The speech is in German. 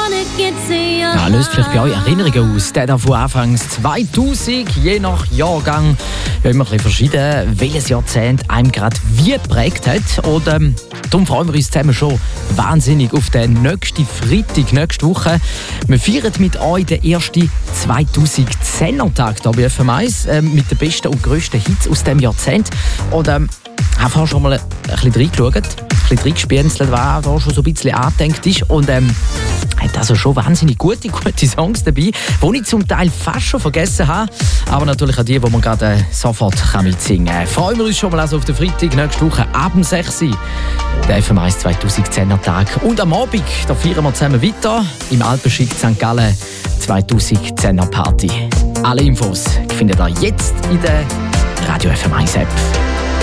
Ja, löst vielleicht bei euch Erinnerungen aus. Der da von Anfangs 2000, je nach Jahrgang, ja immer ein bisschen verschieden, welches Jahrzehnt einem gerade wie geprägt hat. Und darum freuen wir uns zusammen schon wahnsinnig auf den nächsten Freitag, nächste Woche. Wir feiern mit euch den ersten 2010er-Tag hier bei FM 1 mit den besten und grössten Hits aus diesem Jahrzehnt. Und einfach schon mal ein bisschen reingeschaut, ein bisschen reingespienzelt, was da schon so ein bisschen angedenkt ist. Und hat also schon wahnsinnig gute Songs dabei, die ich zum Teil fast schon vergessen habe. Aber natürlich auch die man gerade sofort mitsingen kann. Freuen wir uns schon mal also auf den Freitag, nächste Woche ab 6 Uhr. Der FM 1 2010er Tag. Und am Abend, da feiern wir zusammen weiter im Alpenschick St. Gallen 2010er Party. Alle Infos findet ihr jetzt in der Radio FM 1 App.